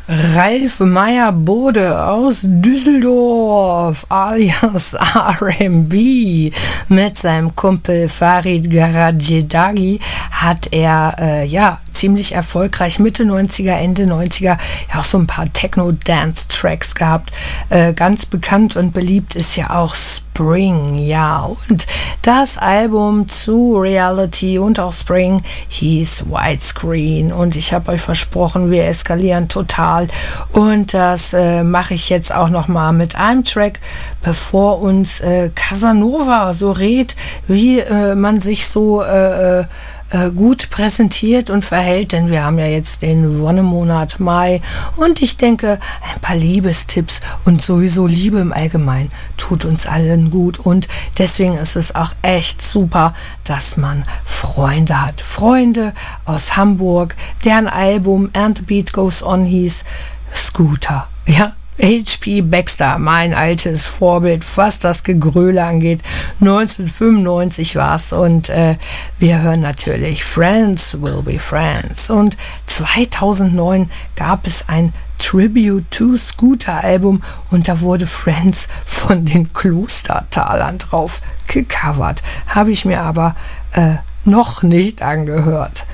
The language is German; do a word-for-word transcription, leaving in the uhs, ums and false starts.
Ralf Meyer-Bode aus Düsseldorf alias R and B mit seinem Kumpel Farid Garagedagi hat er äh, ja ziemlich erfolgreich Mitte neunziger, Ende neunziger ja auch so ein paar Techno-Dance-Tracks gehabt. Äh, ganz bekannt und beliebt ist ja auch Spring, ja, und das Album zu Reality und auch Spring hieß Widescreen und ich habe euch versprochen, wir eskalieren total und das äh, mache ich jetzt auch nochmal mit einem Track, bevor uns äh, Casanova so rät, wie äh, man sich so äh, äh, gut präsentiert und verhält, denn wir haben ja jetzt den Wonnemonat Mai und ich denke, ein paar Liebestipps und sowieso Liebe im Allgemeinen tut uns allen gut und deswegen ist es auch echt super, dass man Freunde hat. Freunde aus Hamburg, deren Album And the Beat Goes On hieß Scooter, ja. H P Baxter, mein altes Vorbild, was das Gegröle angeht. neunzehnhundertfünfundneunzig war's und äh, wir hören natürlich Friends Will Be Friends. Und zweitausendneun gab es ein Tribute to Scooter Album und da wurde Friends von den Klostertalern drauf gecovert. Habe ich mir aber äh, noch nicht angehört.